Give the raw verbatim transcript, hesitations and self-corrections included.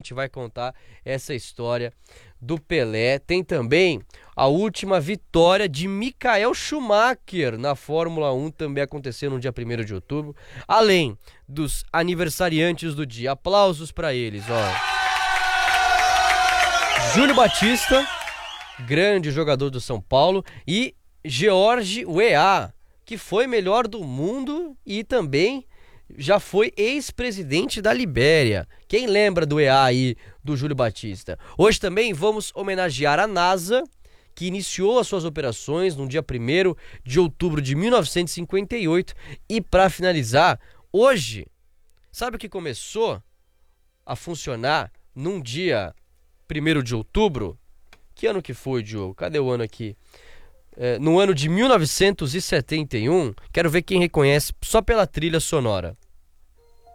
gente vai contar essa história do Pelé. Tem também a última vitória de Michael Schumacher na Fórmula um, também aconteceu no dia primeiro de outubro. Além dos aniversariantes do dia, aplausos para eles, ó. Júlio Batista, grande jogador do São Paulo, e George Weah, que foi melhor do mundo e também já foi ex-presidente da Libéria. Quem lembra do E A aí, do Júlio Batista? Hoje também vamos homenagear a NASA, que iniciou as suas operações no dia primeiro de outubro de mil novecentos e cinquenta e oito. E para finalizar, hoje, sabe o que começou a funcionar num dia primeiro de outubro? Que ano que foi, Diogo? Cadê o ano aqui? É, no ano de mil novecentos e setenta e um, quero ver quem reconhece só pela trilha sonora.